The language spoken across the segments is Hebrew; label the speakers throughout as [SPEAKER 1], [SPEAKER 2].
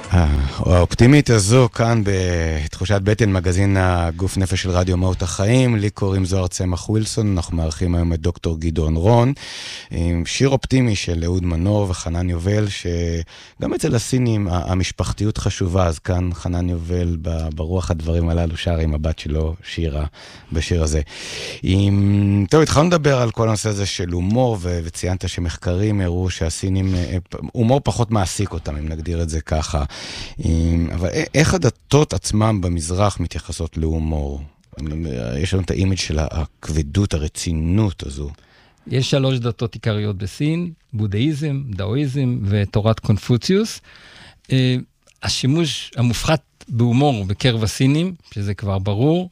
[SPEAKER 1] האופטימית הזו כאן בתחושת בטן, מגזין הגוף נפש של רדיו מהות החיים. לי קוראים זוהר צמח ווילסון, אנחנו מארחים היום את דוקטור גדעון רון, שיר אופטימי של אהוד מנור וחנן יובל, שגם אצל הסינים המשפחתיות חשובה, אז כאן חנן יובל ברוח הדברים הללו שר עם הבת שלו שירה בשיר הזה. טוב, התחלנו לדבר על כל הנושא הזה של הומור, וציינת שמחקרים הראו שהסינים, הומור פחות מעסיק אותם, אם נגדיר את זה ככה. אבל איך הדתות עצמם במזרח מתייחסות להומור? יש לנו את האימג' של הכבדות, הרצינות הזו.
[SPEAKER 2] יש 3 דתות עיקריות בסין, בודהיזם, דאואיזם ותורת קונפוציוס. השימוש המופחת בהומור בקרב הסינים, שזה כבר ברור,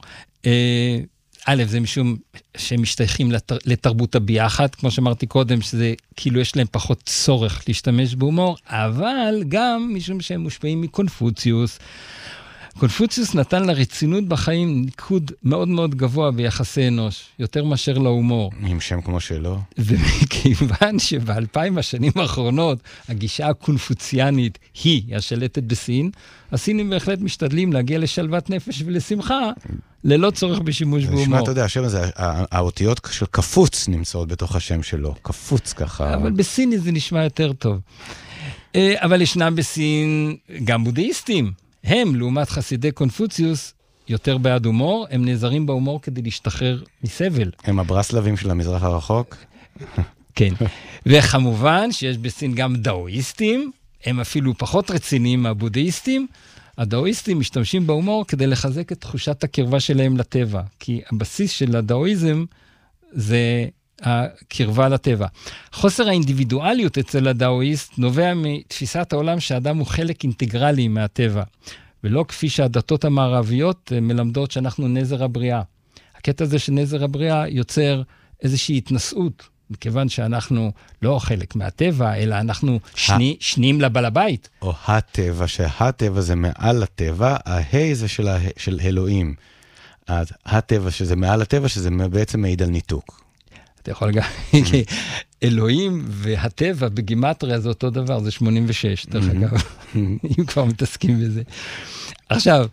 [SPEAKER 2] א', זה משום שהם משתייכים לתרבות הביחד, כמו שאמרתי קודם, שזה כאילו יש להם פחות צורך להשתמש בהומור, אבל גם משום שהם מושפעים מקונפוציוס. קונפוציוס נתן לרצינות בחיים ניקוד מאוד מאוד גבוה ביחסי אנוש, יותר מאשר להומור.
[SPEAKER 1] עם שם כמו שלו.
[SPEAKER 2] ומכיוון שב2000 השנים האחרונות, הגישה הקונפוציאנית היא השלטת בסין, הסינים בהחלט משתדלים להגיע לשלוות נפש ולשמחה, ללא צורך בשימוש בהומור.
[SPEAKER 1] נשמע, אתה יודע, השם הזה, האותיות של קפוץ נמצאות בתוך השם שלו, קפוץ ככה.
[SPEAKER 2] אבל בסיני זה נשמע יותר טוב. אבל ישנם בסין גם בודהיסטים. הם, לעומת חסידי קונפוציוס, יותר בעד הומור, הם נעזרים בהומור כדי להשתחרר מסבל.
[SPEAKER 1] הם הברסלבים של המזרח הרחוק?
[SPEAKER 2] כן. וכמובן שיש בסין גם דאואיסטים, הם אפילו פחות רציניים מהבודהיסטים. הדאואיסטים משתמשים בהומור כדי לחזק את תחושת הקרבה שלהם לטבע, כי הבסיס של הדאואיזם זה הקרבה לטבע. חוסר האינדיבידואליות אצל הדאואיסט נובע מתפיסת העולם שהאדם הוא חלק אינטגרלי מהטבע, ולא כפי שהדתות המערביות מלמדות שאנחנו נזר הבריאה. הקטע הזה של נזר הבריאה יוצר איזושהי התנשאות, מכיוון שאנחנו לא חלק מהטבע, אלא אנחנו שניים לבעל הבית.
[SPEAKER 1] או הטבע, שהטבע זה מעל הטבע, ההי זה של אלוהים. אז הטבע שזה מעל הטבע, שזה בעצם מעיד על ניתוק.
[SPEAKER 2] אתה יכול גם, אלוהים והטבע בגימטריה זה אותו דבר, זה 86, דרך אגב, אם כבר מתעסקים בזה. עכשיו,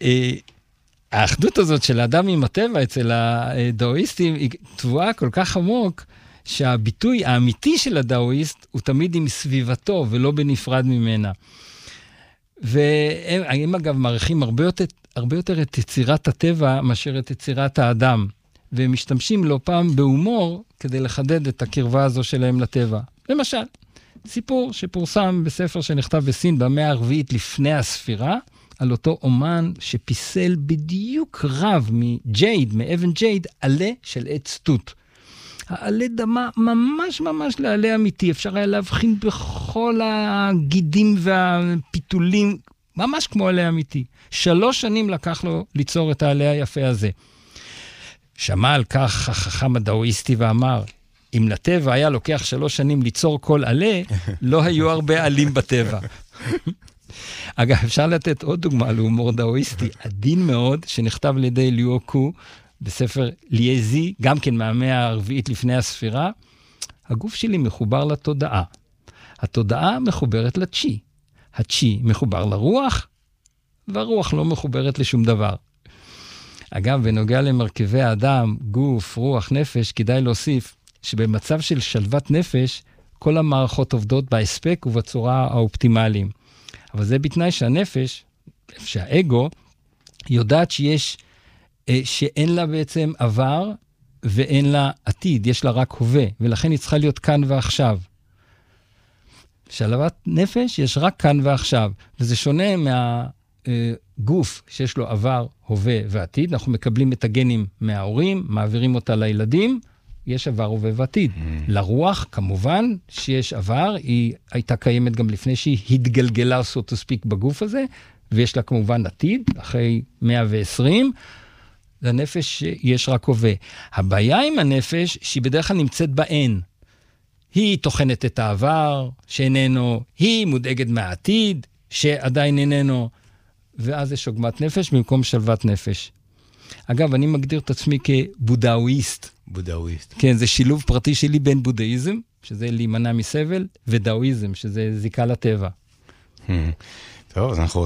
[SPEAKER 2] האחדות הזאת של האדם עם הטבע אצל הדאואיסטים היא טבועה כל כך עמוק, שהביטוי האמיתי של הדאואיסט הוא תמיד עם סביבתו ולא בנפרד ממנה. והם אגב מעריכים הרבה יותר את יצירת הטבע מאשר את יצירת האדם. והם משתמשים לא פעם בהומור כדי לחדד את הקרבה הזו שלהם לטבע. למשל, סיפור שפורסם בספר שנכתב בסין במאה הרביעית לפני הספירה, על אותו אומן שפיסל בדיוק רב מאבן ג'ייד, עלה של עץ תות. העלה דמה ממש ממש לעלה אמיתי, אפשר היה להבחין בכל הגידים והפיתולים, ממש כמו עלה אמיתי. 3 שנים לקח לו ליצור את העלה היפה הזה. שמע על כך החכם הדאואיסטי ואמר, אם לטבע היה לוקח 3 שנים ליצור כל עלה, לא היו הרבה עלים בטבע. אגב, אפשר לתת עוד דוגמה להומור דאואיסטי, עדין מאוד, שנכתב על ידי ליאו קו, בספר ליאזי, גם כן מהמאה הרביעית לפני הספירה, הגוף שלי מחובר לתודעה. התודעה מחוברת לצ'י. הצ'י מחובר לרוח, והרוח לא מחוברת לשום דבר. אגב, בנוגע למרכיבי האדם, גוף, רוח, נפש, כדאי להוסיף שבמצב של שלוות נפש, כל המערכות עובדות בהספק ובצורה האופטימליים. אבל זה בתנאי שהנפש, שהאגו, יודעת שאין לה בעצם עבר ואין לה עתיד, יש לה רק הווה, ולכן היא צריכה להיות כאן ועכשיו. שלוות נפש יש רק כאן ועכשיו, וזה שונה גוף שיש לו עבר, הווה ועתיד, אנחנו מקבלים את הגנים מההורים, מעבירים אותה לילדים, יש עבר, הווה ועתיד. לרוח, כמובן, שיש עבר, היא הייתה קיימת גם לפני שהיא התגלגלה, so to speak, בגוף הזה, ויש לה כמובן עתיד, אחרי 120, לנפש יש רק הווה. הבעיה עם הנפש, שהיא בדרך כלל נמצאת באין. היא תוכנת את העבר, שאיננו, היא מודאגת מהעתיד, שעדיין איננו, ואז יש עוגמת נפש במקום שלוות נפש. אגב, אני מגדיר את עצמי כבודהאיסט.
[SPEAKER 1] בודהאיסט.
[SPEAKER 2] כן, זה שילוב פרטי שלי בין בודהיזם, שזה להימנע מסבל, ודאואיזם, שזה זיקה לטבע.
[SPEAKER 1] טוב, אז אנחנו